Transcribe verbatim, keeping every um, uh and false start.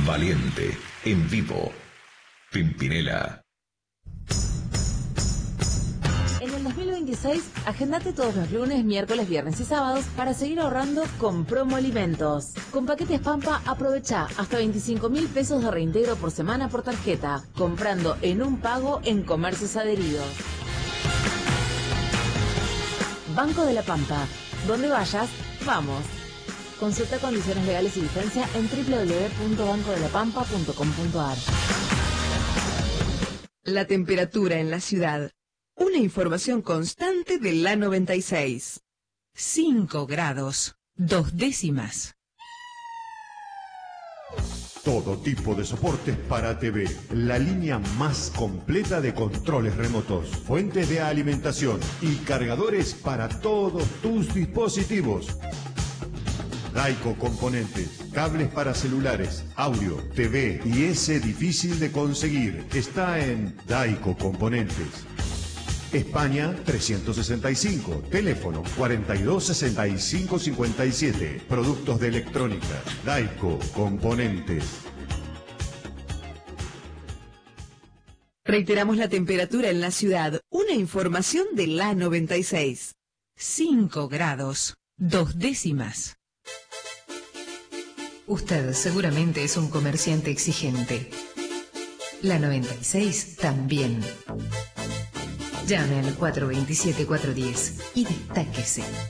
Valiente, en vivo. Pimpinela. En el dos mil veintiséis, agendate todos los lunes, miércoles, viernes y sábados para seguir ahorrando con Promo Alimentos. Con paquetes Pampa, aprovecha hasta veinticinco mil pesos de reintegro por semana por tarjeta, comprando en un pago en comercios adheridos. Banco de la Pampa. Donde vayas, vamos. Consulta condiciones legales y vigencia en doble u doble u doble u punto banco de la pampa punto com punto a r. La temperatura en la ciudad. Una información constante de la noventa y seis. cinco grados, dos décimas. Todo tipo de soportes para T V. La línea más completa de controles remotos, fuentes de alimentación y cargadores para todos tus dispositivos. Daico Componentes, cables para celulares, audio, T V y ese difícil de conseguir. Está en Daico Componentes. España trescientos sesenta y cinco, teléfono cuarenta y dos sesenta y cinco cincuenta y siete. Productos de electrónica, Daico Componentes. Reiteramos la temperatura en la ciudad. Una información de la noventa y seis. cinco grados, dos décimas. Usted seguramente es un comerciante exigente. La noventa y seis también. Llame al cuatro dos siete cuatro uno cero y destáquese.